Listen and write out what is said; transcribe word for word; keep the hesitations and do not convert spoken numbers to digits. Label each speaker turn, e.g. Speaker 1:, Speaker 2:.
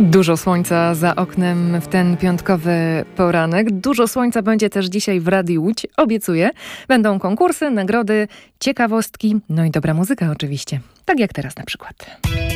Speaker 1: Dużo słońca za oknem w ten piątkowy poranek. Dużo słońca będzie też dzisiaj w Radiu Łódź, obiecuję. Będą konkursy, nagrody, ciekawostki, no i dobra muzyka oczywiście. Tak jak teraz na przykład.